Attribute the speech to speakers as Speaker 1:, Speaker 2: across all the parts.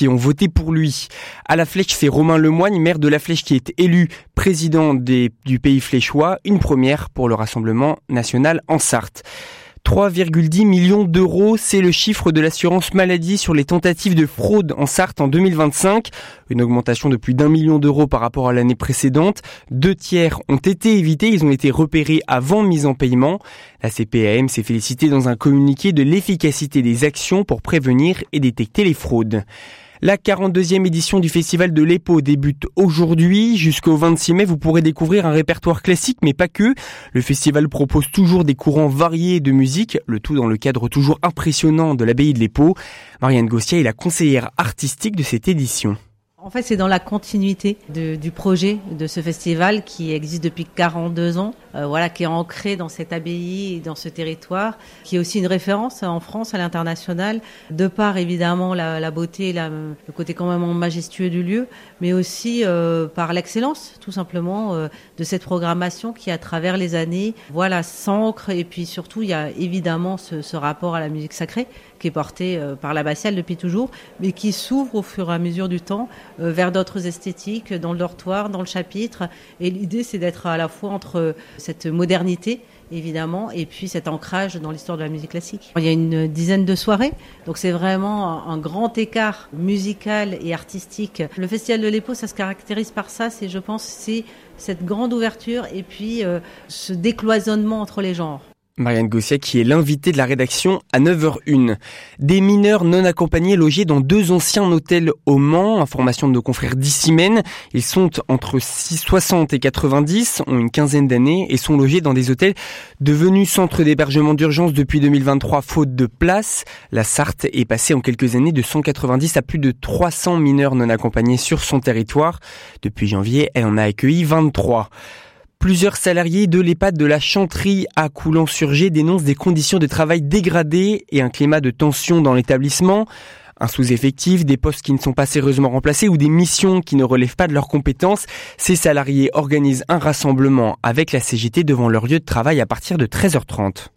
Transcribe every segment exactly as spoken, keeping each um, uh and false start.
Speaker 1: qui ont voté pour lui. À la Flèche, c'est Romain Lemoigne, maire de la Flèche, qui est élu président des, du pays fléchois. Une première pour le Rassemblement national en Sarthe. trois virgule dix millions d'euros, c'est le chiffre de l'assurance maladie sur les tentatives de fraude en Sarthe en deux mille vingt-cinq. Une augmentation de plus d'un million d'euros par rapport à l'année précédente. Deux tiers ont été évités, ils ont été repérés avant mise en paiement. La C P A M s'est félicitée dans un communiqué de l'efficacité des actions pour prévenir et détecter les fraudes. La quarante-deuxième édition du Festival de l'Épau débute aujourd'hui. Jusqu'au vingt-six mai, vous pourrez découvrir un répertoire classique, mais pas que. Le festival propose toujours des courants variés de musique, le tout dans le cadre toujours impressionnant de l'abbaye de l'Épau. Marianne Gossier est la conseillère artistique de cette édition.
Speaker 2: En fait, c'est dans la continuité de, du projet de ce festival qui existe depuis quarante-deux ans, euh, voilà, qui est ancré dans cette abbaye et dans ce territoire, qui est aussi une référence en France, à l'international, de par évidemment la, la beauté, la, le côté quand même majestueux du lieu, mais aussi euh, par l'excellence, tout simplement, euh, de cette programmation qui, à travers les années, voilà, s'ancre. Et puis surtout, il y a évidemment ce, ce rapport à la musique sacrée qui est porté euh, par l'abbatiale depuis toujours, mais qui s'ouvre au fur et à mesure du temps euh, vers d'autres esthétiques, dans le dortoir, dans le chapitre. Et l'idée, c'est d'être à la fois entre cette modernité, évidemment, et puis cet ancrage dans l'histoire de la musique classique. Il y a une dizaine de soirées, donc c'est vraiment un grand écart musical et artistique. Le Festival de l'Épau, ça se caractérise par ça, c'est, je pense, c'est cette grande ouverture et puis euh, ce décloisonnement entre les genres.
Speaker 1: Marianne Gossier qui est l'invitée de la rédaction à neuf heures une. Des mineurs non accompagnés logés dans deux anciens hôtels au Mans, information de nos confrères d'Issimène. Ils sont entre soixante et quatre-vingt-dix, ont une quinzaine d'années et sont logés dans des hôtels devenus centres d'hébergement d'urgence depuis deux mille vingt-trois faute de place. La Sarthe est passée en quelques années de cent quatre-vingt-dix à plus de trois cents mineurs non accompagnés sur son territoire. Depuis janvier, elle en a accueilli vingt-trois. Plusieurs salariés de l'EHPAD de la Chantrie à Coulan-sur-Gé dénoncent des conditions de travail dégradées et un climat de tension dans l'établissement. Un sous-effectif, des postes qui ne sont pas sérieusement remplacés ou des missions qui ne relèvent pas de leurs compétences. Ces salariés organisent un rassemblement avec la C G T devant leur lieu de travail à partir de treize heures trente.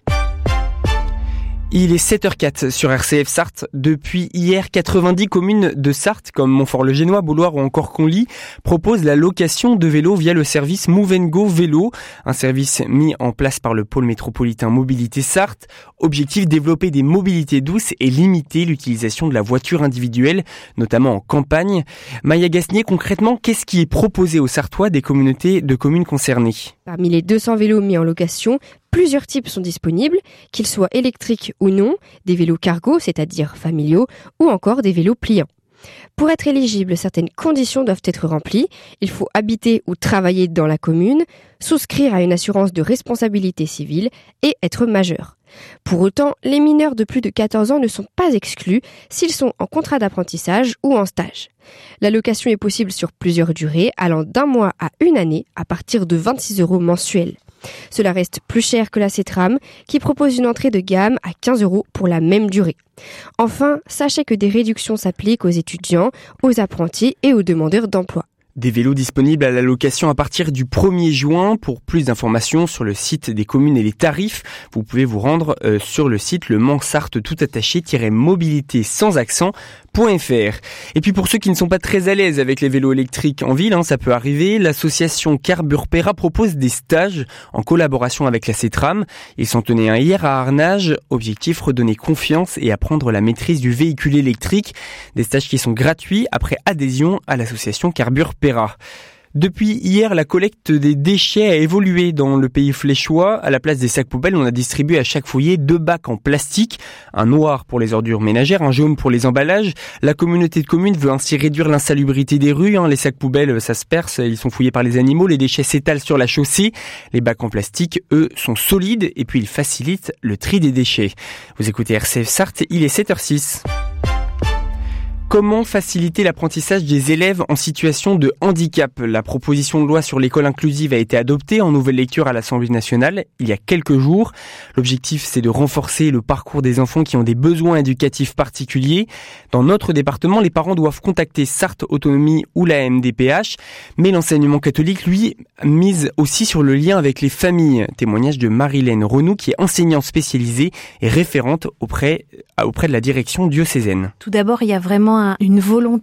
Speaker 1: Il est sept heures quatre sur R C F Sarthe. Depuis hier, quatre-vingt-dix communes de Sarthe, comme Montfort-le-Génois, Beauloire ou encore Conly, proposent la location de vélos via le service Move and Go Vélo, un service mis en place par le pôle métropolitain Mobilité Sarthe. Objectif, développer des mobilités douces et limiter l'utilisation de la voiture individuelle, notamment en campagne. Maya Gasnier, concrètement, qu'est-ce qui est proposé aux Sartois des communautés de communes concernées ?
Speaker 3: Parmi les deux cents vélos mis en location, plusieurs types sont disponibles, qu'ils soient électriques ou non, des vélos cargo, c'est-à-dire familiaux, ou encore des vélos pliants. Pour être éligible, certaines conditions doivent être remplies. Il faut habiter ou travailler dans la commune, souscrire à une assurance de responsabilité civile et être majeur. Pour autant, les mineurs de plus de quatorze ans ne sont pas exclus s'ils sont en contrat d'apprentissage ou en stage. La location est possible sur plusieurs durées, allant d'un mois à une année à partir de vingt-six euros mensuels. Cela reste plus cher que la Cetram, qui propose une entrée de gamme à quinze euros pour la même durée. Enfin, sachez que des réductions s'appliquent aux étudiants, aux apprentis et aux demandeurs d'emploi.
Speaker 1: Des vélos disponibles à la location à partir du premier juin. Pour plus d'informations sur le site des communes et les tarifs, vous pouvez vous rendre euh, sur le site le Mans Sarthe tout attaché mobilité sans accent point f r. Et puis pour ceux qui ne sont pas très à l'aise avec les vélos électriques en ville, hein, ça peut arriver, l'association Carburpera propose des stages en collaboration avec la Cetram. Ils s'en tenaient un hier à Arnage. Objectif, redonner confiance et apprendre la maîtrise du véhicule électrique. Des stages qui sont gratuits après adhésion à l'association Carburpera. Depuis hier, la collecte des déchets a évolué dans le pays fléchois. À la place des sacs poubelles, on a distribué à chaque foyer deux bacs en plastique, un noir pour les ordures ménagères, un jaune pour les emballages. La communauté de communes veut ainsi réduire l'insalubrité des rues. Les sacs poubelles, ça se perce, ils sont fouillés par les animaux, les déchets s'étalent sur la chaussée. Les bacs en plastique, eux, sont solides et puis ils facilitent le tri des déchets. Vous écoutez R C F Sarthe, il est sept heures six. Comment faciliter l'apprentissage des élèves en situation de handicap ? La proposition de loi sur l'école inclusive a été adoptée en nouvelle lecture à l'Assemblée nationale il y a quelques jours. L'objectif, c'est de renforcer le parcours des enfants qui ont des besoins éducatifs particuliers. Dans notre département, les parents doivent contacter Sarthe Autonomie ou la M D P H, mais l'enseignement catholique, lui, mise aussi sur le lien avec les familles. Témoignage de Marilène Renou, qui est enseignante spécialisée et référente auprès, auprès de la direction diocésaine.
Speaker 4: Tout d'abord, il y a vraiment un, une volonté